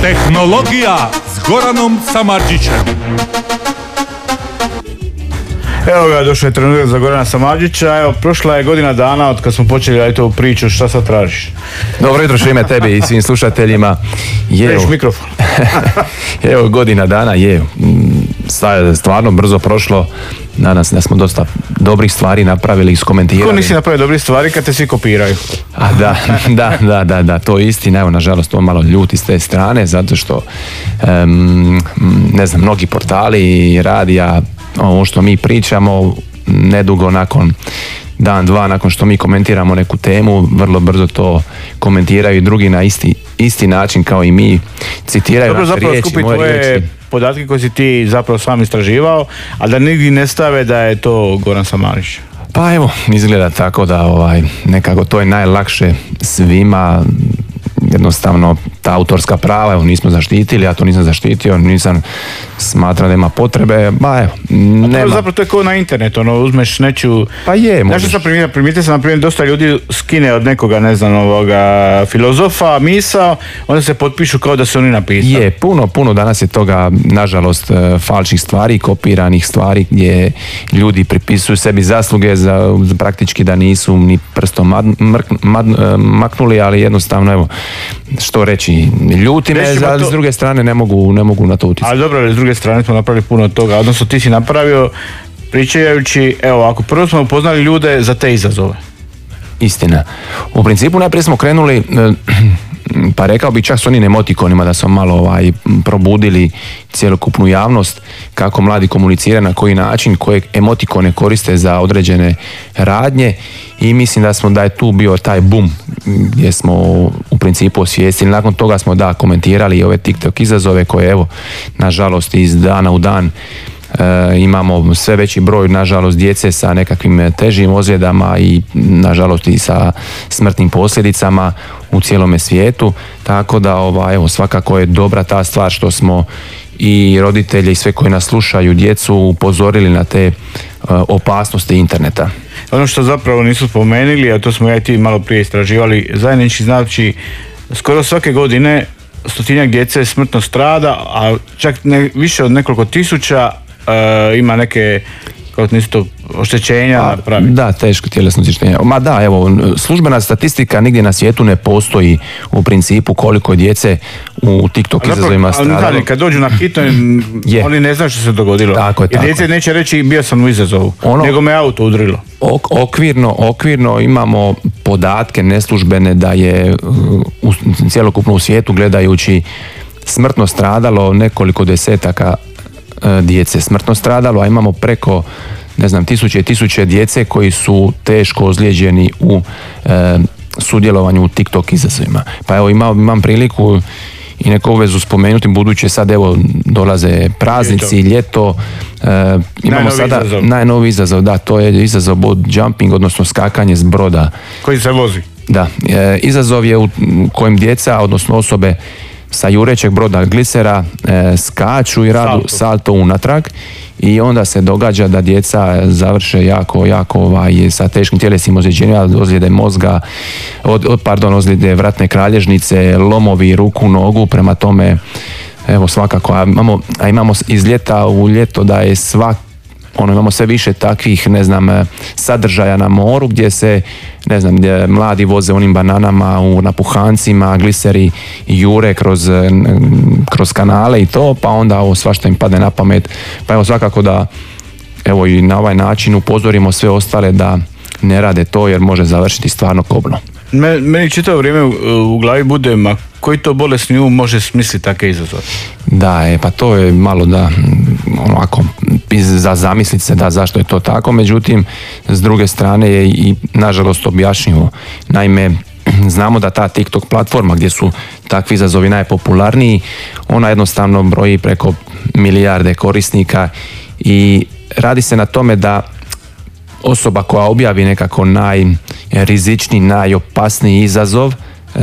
Tehnologija s Goranom Samardžićem. Evo ga, došao je trenutak za Gorana Samardžića. Evo, prošla je godina dana od kad smo počeli raditi ovu priču. Šta sad tražiš? Dobro jutro, Šime, tebi i svim slušateljima. Preš mikrofon. Evo, godina dana je stvarno brzo prošlo. Nadam se da smo dosta dobrih stvari napravili, iskomentirali. Kako nisi napravio dobrih stvari kad te svi kopiraju? Da, to je istina. Evo, nažalost, to malo ljuti s te strane, zato što ne znam, mnogi portali i radija, ovo što mi pričamo, nedugo nakon dan, dva, nakon što mi komentiramo neku temu, vrlo brzo to komentiraju i drugi na isti način kao i mi, citiraju naše riječi, moje riječi. Podatke koje si ti zapravo sam istraživao, a da nigdje ne stave da je to Goran Samardžić. Pa evo, izgleda tako da nekako to je najlakše svima. Jednostavno ta autorska prava, evo, nismo zaštitili, ja to nisam zaštitio, nisam smatrao da ima potrebe, nema. Zapravo to je kao na internetu, uzmeš nečiju... Pa je, možeš. Znaš što sam primijetio sam, na primjer, dosta ljudi skine od nekoga, ne znam, filozofa, misao, onda se potpišu kao da su oni napisali. Je, puno danas je toga, nažalost, falšnih stvari, kopiranih stvari, gdje ljudi pripisuju sebi zasluge za praktički da nisu ni prstom maknuli, ali jednostavno, evo, što reći, ljuti me, ali s druge strane ne mogu na to utjecati. Ali dobro, s druge strane smo napravili puno od toga, odnosno ti si napravio pričajući, evo, ako prvo smo upoznali ljude za te izazove. Istina. U principu najprije smo krenuli, pa rekao bih čak s onim emotikonima, da smo malo probudili cjelokupnu javnost, kako mladi komuniciraju, na koji način, koje emotikone koriste za određene radnje, i mislim da je tu bio taj boom gdje smo u principu osvijestili. Nakon toga smo komentirali i ove TikTok izazove koje, evo, nažalost iz dana u dan imamo sve veći broj, nažalost, djece sa nekakvim težim ozljedama i nažalost i sa smrtnim posljedicama u cijelome svijetu, tako da evo, svakako je dobra ta stvar što smo i roditelji i sve koji nas slušaju, djecu, upozorili na te opasnosti interneta. Ono što zapravo nisu spomenuli, a to smo ja i ti malo prije istraživali zajednički, znači skoro svake godine 100-tinjak djece smrtno strada, a čak više od nekoliko tisuća ima neke, kako nisu to, oštećenja napravi. Da, teško tjelesno oštećenje. Evo, službena statistika nigdje na svijetu ne postoji u principu koliko djece u TikTok izazovima stradalo. Ali kad dođu na hitno, oni ne znaju što se dogodilo. Tako je. I djece neće reći bio sam u izazovu, nego me auto udrilo. Okvirno imamo podatke neslužbene da je cjelokupno u svijetu gledajući smrtno stradalo nekoliko desetaka djece smrtno stradalo, a imamo preko, ne znam, tisuće i tisuće djece koji su teško ozlijeđeni u sudjelovanju u TikTok izazovima. Pa evo, imam priliku i neku obvezu spomenuti, budući sad evo dolaze praznici, ljeto, imamo sada najnoviji izazov, da, to je izazov boat jumping, odnosno skakanje s broda. Koji se vozi? Da, izazov je u kojem djeca, odnosno osobe sa jurećeg broda glisera skaču i radu salto unatrag, i onda se događa da djeca završe jako sa teškim tjelesnim ozljeđenjima, ozljede mozga, ozljede vratne kralježnice, lomovi ruku, nogu. Prema tome, evo, svakako, a imamo iz ljeta u ljeto da je imamo sve više takvih, ne znam, sadržaja na moru gdje se, ne znam, gdje mladi voze onim bananama u napuhancima, gliseri jure kroz kanale i to, pa onda svašta im padne na pamet. Pa evo, svakako da, evo, i na ovaj način upozorimo sve ostale da ne rade to, jer može završiti stvarno kobno. Meni čitavo vrijeme u glavi bude, ma koji to bolesni um može smisliti takve izazove? Da, pa to je malo onako za zamisliti se zašto je to tako, međutim s druge strane je i nažalost objašnjivo. Naime, znamo da ta TikTok platforma gdje su takvi izazovi najpopularniji, ona jednostavno broji preko milijarde korisnika i radi se na tome da osoba koja objavi nekako najrizičniji, najopasniji izazov,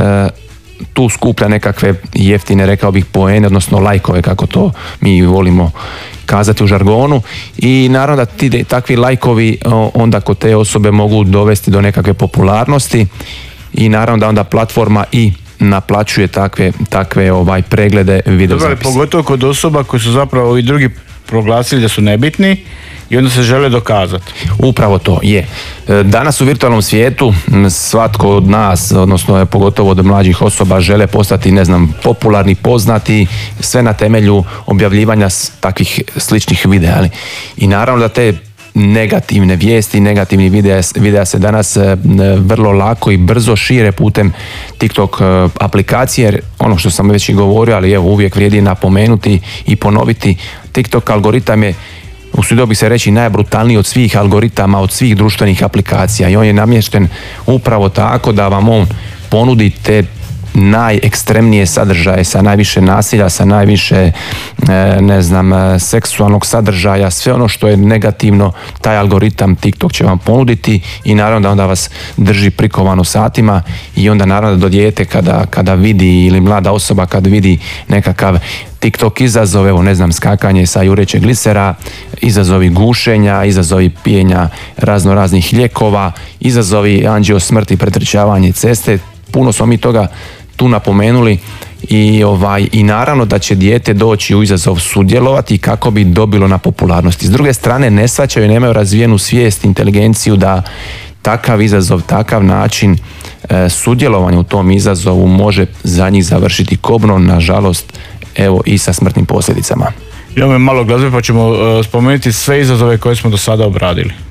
tu skuplja nekakve jeftine, rekao bih, poene, odnosno lajkove, kako to mi volimo kazati u žargonu, i naravno da takvi lajkovi onda kod te osobe mogu dovesti do nekakve popularnosti, i naravno da onda platforma i naplaćuje takve preglede videozapisa. Dobro, pogotovo kod osoba koji su zapravo i drugi proglasili da su nebitni i onda se žele dokazati. Upravo to je. Danas u virtualnom svijetu svatko od nas, odnosno pogotovo od mlađih osoba, žele postati, popularni, poznati, sve na temelju objavljivanja takvih sličnih videa. I naravno da te negativne vijesti, negativni videa se danas vrlo lako i brzo šire putem TikTok aplikacije, jer ono što sam već i govorio, ali evo uvijek vrijedi napomenuti i ponoviti, TikTok algoritam je, usudio bih se reći, najbrutalniji od svih algoritama, od svih društvenih aplikacija, i on je namješten upravo tako da vam on ponudi te najekstremnije sadržaje sa najviše nasilja, sa najviše seksualnog sadržaja, sve ono što je negativno, taj algoritam TikTok će vam ponuditi i naravno da onda vas drži prikovano satima i onda naravno da do dijete kada vidi, ili mlada osoba kad vidi nekakav TikTok izazov, skakanje sa jurećeg glisera, izazovi gušenja, izazovi pijenja raznih lijekova, izazovi anđeo smrti, pretrčavanje ceste, puno smo mi toga tu napomenuli i naravno da će dijete doći u izazov sudjelovati kako bi dobilo na popularnosti. S druge strane ne shvaćaju, nemaju razvijenu svijest, inteligenciju da takav izazov, takav način sudjelovanja u tom izazovu može za njih završiti kobno, nažalost, evo i sa smrtnim posljedicama. Imamo malo glazbe pa ćemo spomenuti sve izazove koje smo do sada obradili.